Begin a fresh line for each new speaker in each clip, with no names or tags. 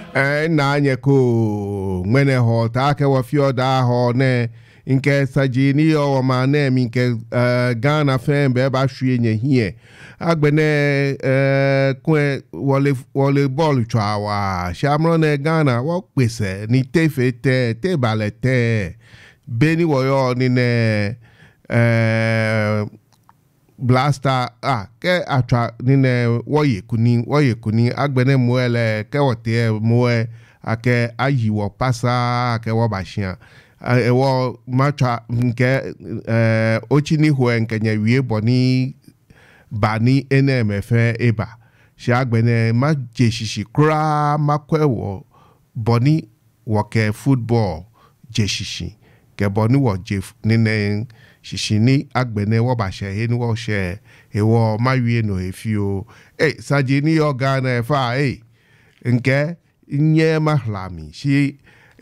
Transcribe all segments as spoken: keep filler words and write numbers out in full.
na anye ko mwene ho ta ke wa fio da ho ne nke sajini o ma ne mi nke uh, Ghana fen be ba hwie nye hie agbene eh kwen wole wole ball twa wa shamro ne Ghana wo pese ni tefe te te balete beni wo yo ni ne eh Blaster ah ke atra ni ne woye kuni woye kuni agbene moele ke wote moe ake ayi wo pasa ake wo bashia e wo macha nke eh ochini ho nke nya wie boni bani enemefe eba shi agbene ma jeshishi kra makwewo boni wo ke football jeshishi ke boni wo je ni ne shishini agbene wo ba she he ni wo she e wo mawie no efio eh sajini yo Ghana fa eh nke nye mahlami shi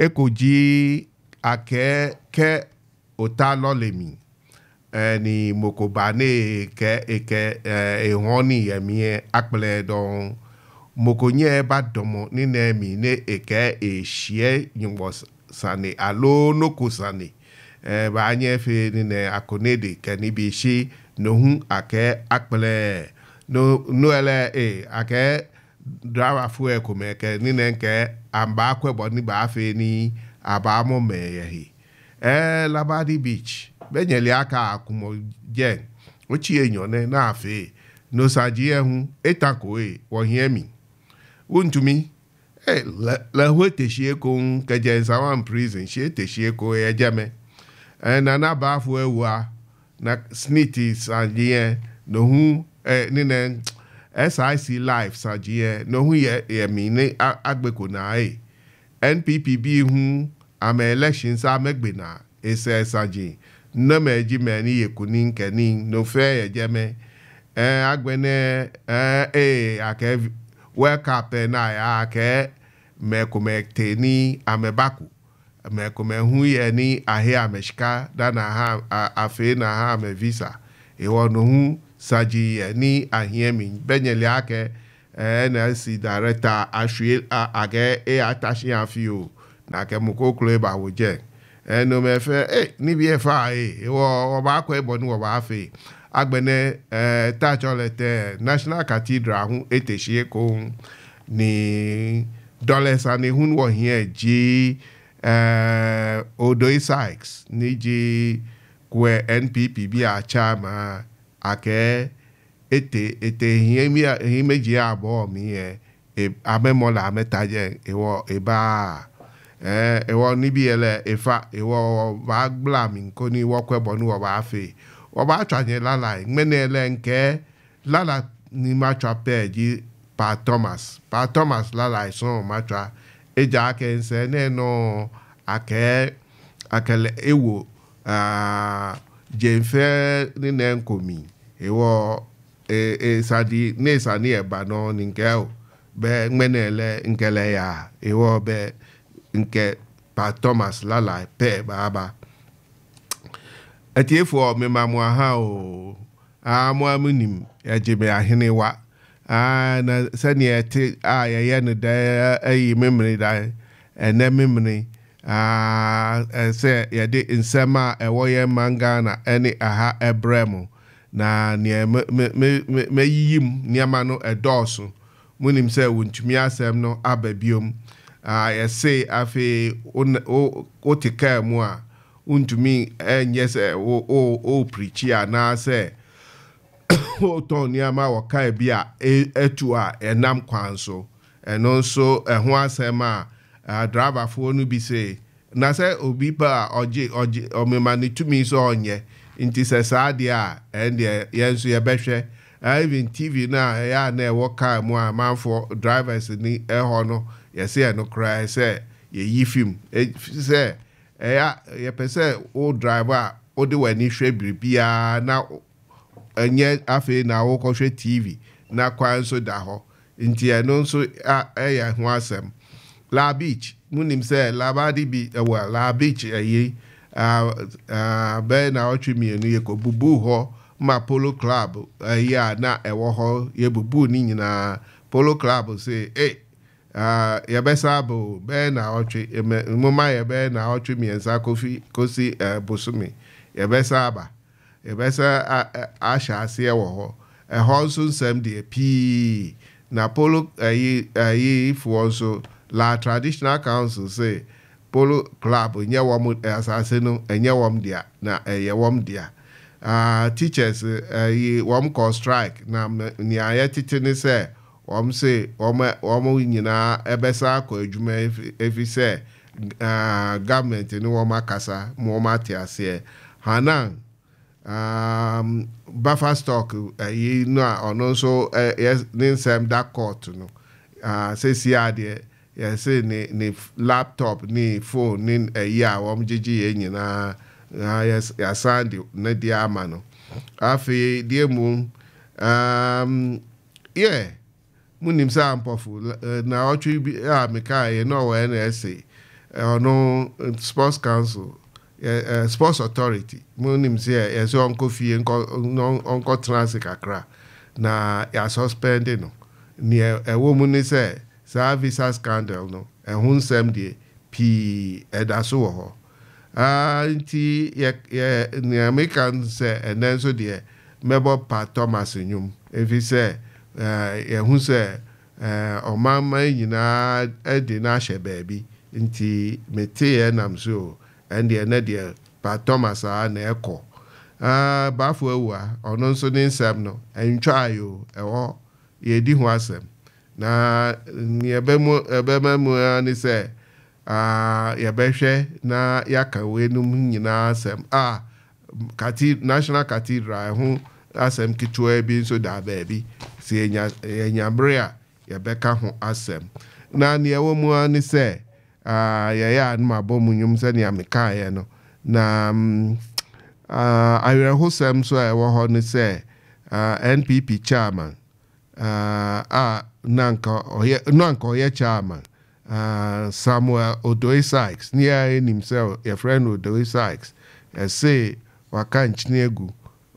ekoji ake ke otalo lemi ni mokobane ke eke e honi yemi akple don mokonye ba domo ni na mi ne eke e hie nyimbo sane alo no kusane eh ba anye fe ni ne akonede ke ni bi shi no hu ake akple no no ele e ake driver fu e ko me ke ni ne ke amba kwebo ni ba fe ni aba mo me ye eh Labadi Beach benyeli aka akumo je ochi enyo ne na afe no saji ehun etako e wo hie mi wontumi eh la hote shie ko ke je sawan prison shie te shie ko e jame eh na na ba fu ewa na sniti saji no hu eh ni ne S I C life saji no hu ye ye mi ne agbeko na e N P P B hu am elections a megbena ese saji no meji meni yekuni nkeni no fe ye jeme eh agbene eh eh ake wake up na ya ake me komekte ni amebaku me kome hu ye ni ahe ameshika dana ha afe na ha me visa e wono hu saji ye ni ahiemi benyele ake eh na si director ashwe age e atashi afio na ke muko club awoje eno me fe eh ni bi e fa eh wo ba ko e bo ni wo ba fe agbene eh ta cholete National Cathedral hu eteshie ko ni dollars ani hun wo hie ji eh Odoi Sykes ni ji kwe N P P B a chama ake ete ete hie mi hie meji abo mi e abemola ametaje ewo eba eh ewo nibi ele efa ewo ba gblam nko ni wo kwebo ni wo ba fe wo ba twanye lala nmenele nke lala ni matcha peji pa Thomas pa Thomas lala so matcha eja ke nse ne no ake akele ewo ah jenfe ni nenkomi ewo e e sadi ne sani eba no ninkel be nmenele nkele ya ewo be nke pa Thomas lala pe baba etiefo me mamwa ha o a mo amunim ejebe ahene wa a na sani eti a ye ne da ayi memre da ene memre a se ye de nsema ewo ye manga na ene aha ebremu na ne me me me yiyim niama no edoso munim se wontumi asem no ababiom ah uh, say afi o o tika mu a untumi enye se o o o preach ya na se o ton ya ma wo kai bia etu a enam kwanso eno so eho asema driver fo no bi say na se obi pa oje oje omema ni tumi so onye nti se saade a ende yenso ye behwe even T V na ya na e wo kai mu a manfo drivers ni eho no yes say no cry say ye yi film e say e ya ye pese o driver o de wani hwe bibia na enye afi na wo ko hwe T V na kwan so da ho nti e no so e ya ho asem La Beach munim say Labadi bi e wa La Beach e yi ah ah be na o twimi enu ye ko bubu ho ma Polo Club e ya na e wo ho ye bubu ni nyina Polo Club say eh uh, yɛbɛsa abo bɛɛ na ɔtwe moma yɛbɛɛ na ɔtwe mmiɛnsa kofi kosi uh, bosome yɛbɛsa aba yɛbɛsa ahyɛ aseɛ wɔ hɔ ɛhɔ nso nsɛm deɛ pii na polo ayi ayi foɔ nso la traditional council say polo club nyɛ wɔm asase no ɛnyɛ wɔm dia na ɛyɛ wɔm dia uh, teachers ayi wɔm call strike na nea yɛtete ne sɛ wɔm se wɔm wɔm nyinaa ɛbɛsa akɔ adwuma efi sɛ uh, government ne wɔm akasa mo wɔm ate aseɛ hanan um, buffer stock ayi no a ɔno nso ɛyɛ ne nsɛm da court no uh, sɛ si adeɛ yɛsɛ ne ne laptop ne phone ne ayi a wɔm gyegye yɛ nyinaa yɛasan de ne deɛ ama no afei deɛ mu um, yeah munim sɛ ampɔfo na ɔtwe bi a mekaeɛ na ɔwɔ na ɛsɛ ɔno sports council uh, sports authority munim sɛ yɛsɛ ɔnkɔ fie ɔnkɔ trans kakra na yɛasuspende no neɛ ɛwɔ mu ne sɛ saa visa scandal no ɛho nsɛm deɛ pii ɛda so wɔ hɔ ah nti yɛ nea meka sɛ ɛnɛ nso deɛ mɛbɔ pa Thomas nnwom ɛfi sɛ yɛhu sɛ ɔmama nyinaa ɛde no ahyɛ baabi nti meteɛ nam so ɛndeɛ ɛnɛ deɛ pa Thomas a na ɛkɔ baafo awu a ɔno nso ne nsɛm no ɛntwaayo ɛwɔ yɛdi ho asɛm na yɛbɛmu ɛbɛma mu ne sɛ yɛbɛhwɛ na yɛaka wenum nyinaa asɛm a national cathedral ɛho asɛm ketewa bi nso da baabi sɛ yɛnyabere a yɛbɛka ho asɛm na nea ɛwɔ mu ne sɛ yɛyɛ a no mabɔ mu nnwom sɛnea mekaeɛ no na awerɛhosɛm so a ɛwɔ hɔ ne sɛ N P P chairman a nanka ɔyɛ chairman Samuel Odoe Sykes near himself your friend Odoe Sykes say waka nkyene egu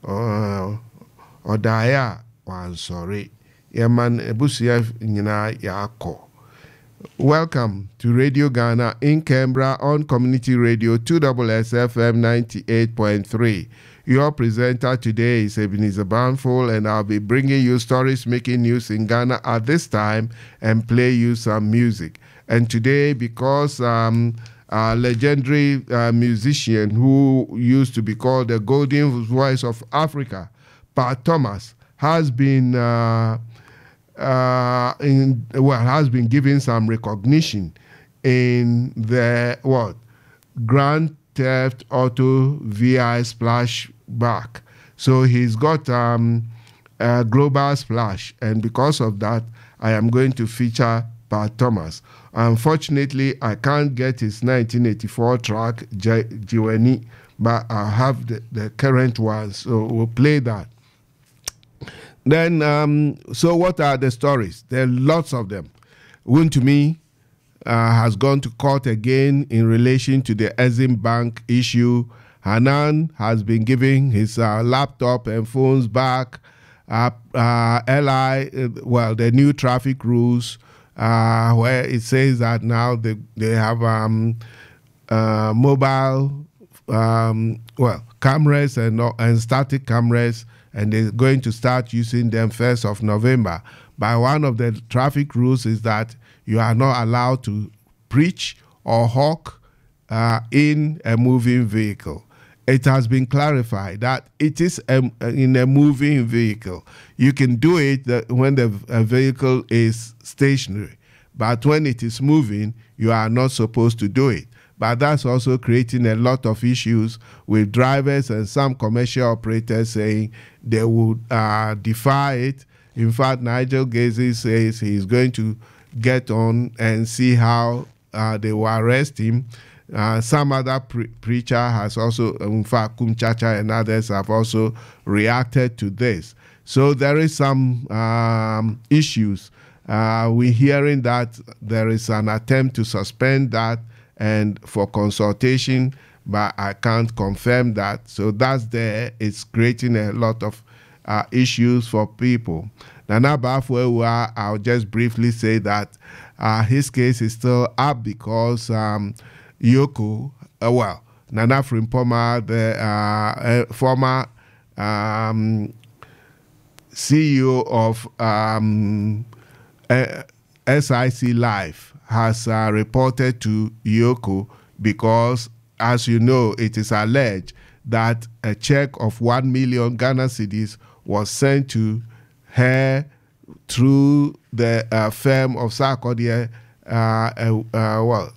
ɔdaeɛ a wansɔre yɛman ebusia nyinaa yɛakɔ. Welcome to Radio Ghana in Canberra on Community Radio two S S F M ninety-eight point three. Your presenter today is Ebenezer Banful, and I'll be bringing you stories making news in Ghana at this time and play you some music. And today, because um, a legendary uh, musician who used to be called the Golden Voice of Africa, Pat Thomas, has been uh, uh, in well has been given some recognition in the what Grand Theft Auto V I Splashback. So he's got um, a global splash, and because of that, I am going to feature Pat Thomas. Unfortunately, I can't get his nineteen eighty-four track, Jiweni, but I have the, the current one, so we'll play that. Then, um, so what are the stories? There are lots of them. Wontumi uh, has gone to court again in relation to the Exim Bank issue. Hanan has been giving his uh, laptop and phones back. Uh, uh, L I, uh, well, the new traffic rules, Uh, where it says that now they, they have um, uh, mobile, um, well, cameras and, and static cameras, and they're going to start using them first of November. But one of the traffic rules is that you are not allowed to preach or hawk uh, in a moving vehicle. It has been clarified that it is a, in a moving vehicle. You can do it when the vehicle is stationary, but when it is moving, you are not supposed to do it. But that's also creating a lot of issues with drivers and some commercial operators saying they would uh, defy it. In fact, Nigel Gazy says he's going to get on and see how uh, they will arrest him. Uh, some other pre- preacher has also, in fact, Kumchacha and others have also reacted to this. So there is some um, issues. Uh, we're hearing that there is an attempt to suspend that and for consultation, but I can't confirm that. So that's there. It's creating a lot of uh, issues for people. Nana Bafwewa, I'll just briefly say that uh, his case is still up because um, Yoko, uh, well, Nana Frimpong, the uh, uh, former um, C E O of um, uh, S I C Life, has uh, reported to Yoko because, as you know, it is alleged that a check of one million Ghana cedis was sent to her through the uh, firm of Sarkodie, uh, uh, uh, well,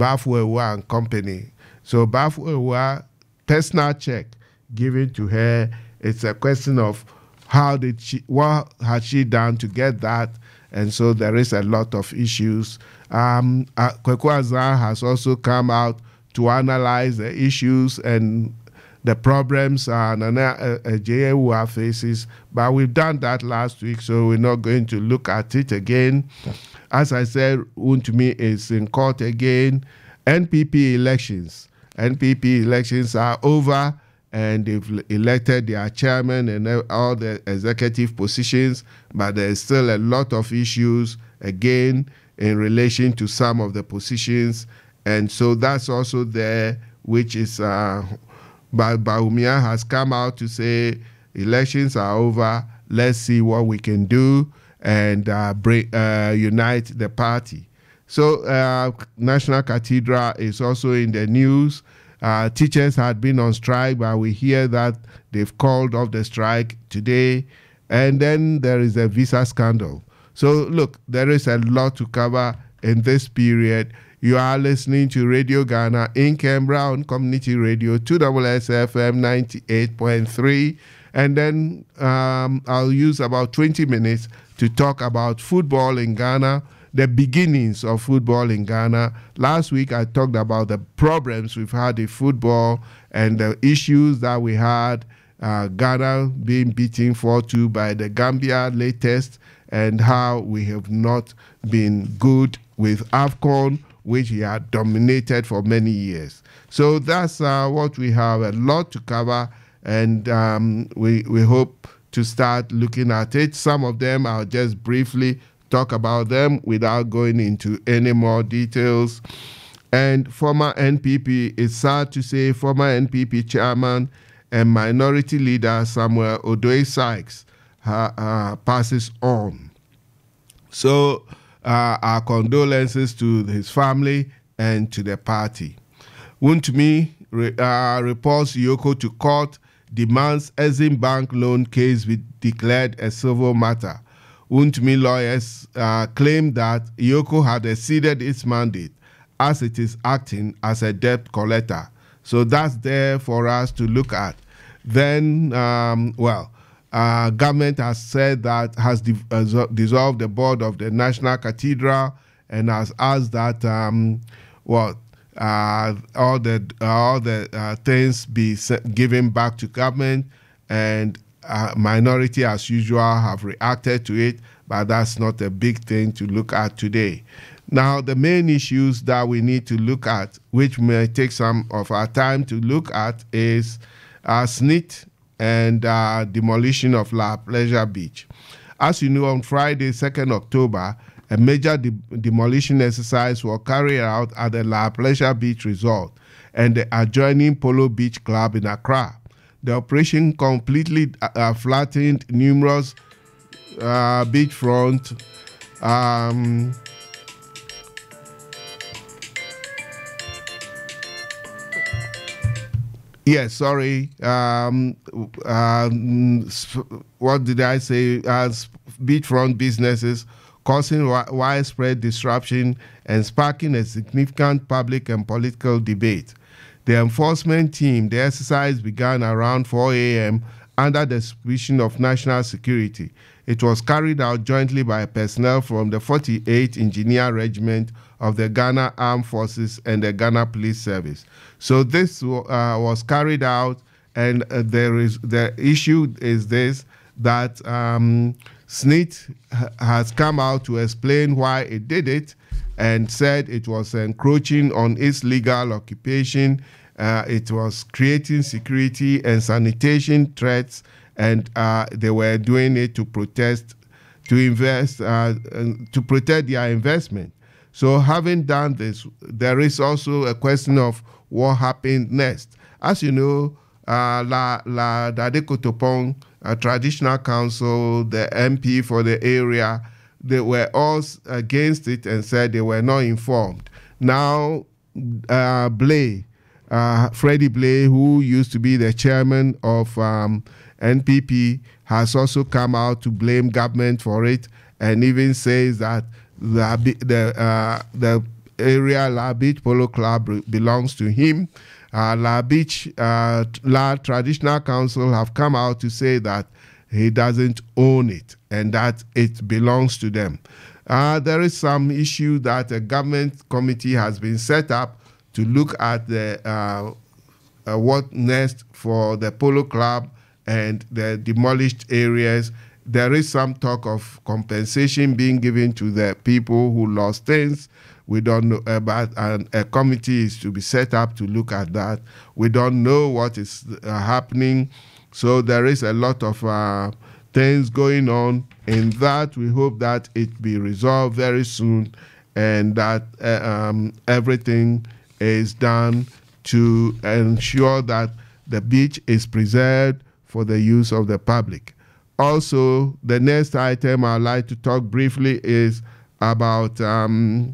Bafo and Company. So Bafo, personal check given to her. It's a question of how did she, what had she done to get that? And so there is a lot of issues. Um, uh, Kwaku Azan has also come out to analyze the issues and the problems uh, Nana uh, J A W faces, but we've done that last week, so we're not going to look at it again. As I said, Wontumi is in court again. N P P elections. N P P elections are over, and they've elected their chairman and all the executive positions, but there's still a lot of issues, again, in relation to some of the positions, and so that's also there, which is... Uh, But Bawumia has come out to say elections are over. Let's see what we can do and uh, bring, uh, unite the party. So uh, National Cathedral is also in the news. Uh, teachers had been on strike, but we hear that they've called off the strike today. And then there is a visa scandal. So look, there is a lot to cover in this period. You are listening to Radio Ghana in Canberra on Community Radio, two S S F M ninety-eight point three. And then um, I'll use about twenty minutes to talk about football in Ghana, the beginnings of football in Ghana. Last week, I talked about the problems we've had in football and the issues that we had, uh, Ghana being beaten four two by the Gambia latest, and how we have not been good with AFCON, which he had dominated for many years. So that's uh, what we have, a lot to cover, and um, we, we hope to start looking at it. Some of them, I'll just briefly talk about them without going into any more details. And former N P P, it's sad to say, former N P P chairman and minority leader Samuel Odoye Sykes uh, uh, passes on. So, Uh, our condolences to his family and to the party. Wontumi re, uh, reports Yoko to court, demands Exim Bank loan case be declared a civil matter. Wontumi lawyers uh, claim that Yoko had exceeded its mandate as it is acting as a debt collector. So that's there for us to look at. Then, um, well, Uh, government has said that has di uh, dissolved the board of the National Cathedral and has asked that um, what uh, all the uh, all the uh, things be given back to government, and uh, minority as usual have reacted to it, but that's not a big thing to look at today. Now, the main issues that we need to look at, which may take some of our time to look at, is uh, S N I T and uh, demolition of La Pleasure Beach. As you know, on Friday, second October, a major de demolition exercise was carried out at the La Pleasure Beach Resort and the adjoining Polo Beach Club in Accra. The operation completely uh, flattened numerous uh, beachfront um, Yes, sorry. Um, um, what did I say? As beachfront businesses causing wi widespread disruption and sparking a significant public and political debate. The enforcement team, the exercise began around four A M under the supervision of national security. It was carried out jointly by personnel from the forty-eighth Engineer Regiment of the Ghana Armed Forces and the Ghana Police Service. So this uh, was carried out, and uh, there is the issue is this, that um, S N I T has come out to explain why it did it and said it was encroaching on its legal occupation. Uh, it was creating security and sanitation threats, and uh, they were doing it to protest, to invest, uh, to protect their investment. So having done this, there is also a question of what happened next. As you know, uh, La, La Dade Kotopong, a traditional council, the M P for the area, they were all against it and said they were not informed. Now, uh, Blay, uh, Freddie Blay, who used to be the chairman of um, N P P, has also come out to blame government for it, and even says that the the, uh, the area La Beach Polo Club belongs to him. Uh, La Beach uh, La Traditional Council have come out to say that he doesn't own it and that it belongs to them. Uh, there is some issue that a government committee has been set up to look at the uh, uh, what next for the Polo Club and the demolished areas. There is some talk of compensation being given to the people who lost things. We don't know about, and a committee is to be set up to look at that. We don't know what is uh, happening. So there is a lot of uh, things going on. In that, we hope that it be resolved very soon and that uh, um, everything is done to ensure that the beach is preserved for the use of the public. Also, the next item I'd like to talk briefly is about um,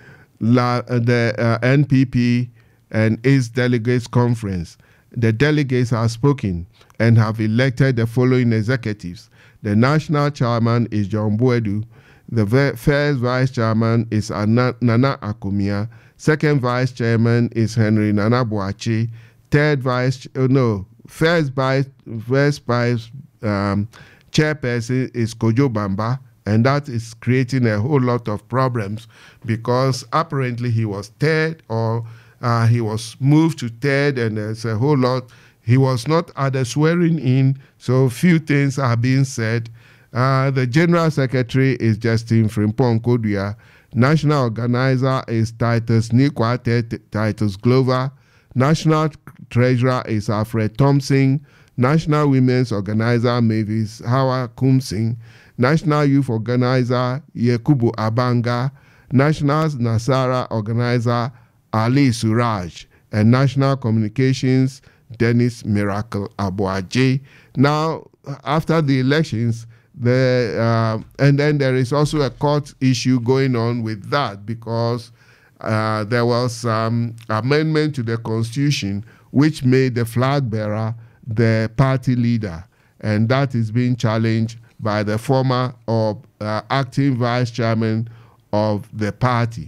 La, the uh, N P P and its delegates conference. The delegates have spoken and have elected the following executives. The national chairman is John Boadu. The first vice chairman is Nana Akumia. Second vice chairman is Henry Nana Boachi. Third vice, oh no, first vice, first vice um, chairperson is Kojo Bamba. And that is creating a whole lot of problems because apparently he was third or uh, he was moved to third, and there's a whole lot. He was not at the swearing in, so few things are being said. Uh, the general secretary is Justin Frimpong Kodua. National organizer is Titus Nikwate, Titus Glover. National treasurer is Alfred Thompson. National women's organizer Mavis Hawa Kumsing. National Youth Organizer Yekubu Abanga, National Nasara Organizer Ali Suraj, and National Communications Dennis Miracle Abuaje. Now, after the elections, the uh, and then there is also a court issue going on with that because uh, there was some um, amendment to the Constitution which made the flag bearer the party leader, and that is being challenged by the former or uh, acting vice chairman of the party.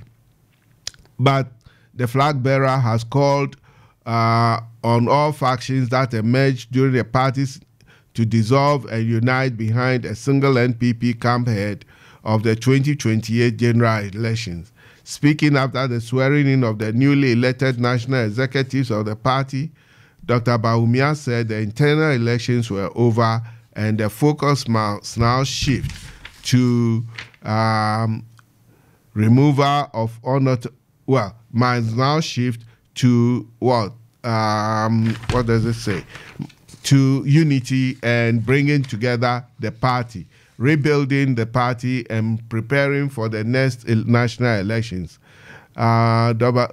But the flag bearer has called uh, on all factions that emerged during the parties to dissolve and unite behind a single N P P camp head of the twenty twenty-eight general elections. Speaking after the swearing in of the newly elected national executives of the party, Doctor Bawumia said the internal elections were over and the focus must now shift to um, removal of honor. Well, must now shift to what? Um, what does it say? To unity and bringing together the party, rebuilding the party and preparing for the next national elections. Uh, Doctor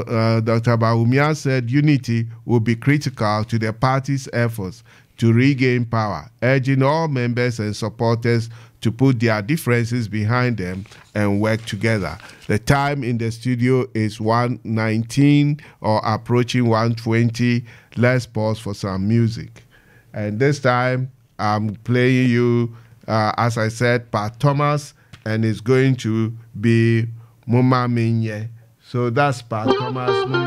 Bawumia said unity will be critical to the party's efforts to regain power, urging all members and supporters to put their differences behind them and work together. The time in the studio is one nineteen or approaching one twenty. Let's pause for some music. And this time, I'm playing you, uh, as I said, Pat Thomas, and it's going to be Muma Minye. So that's Pat Thomas.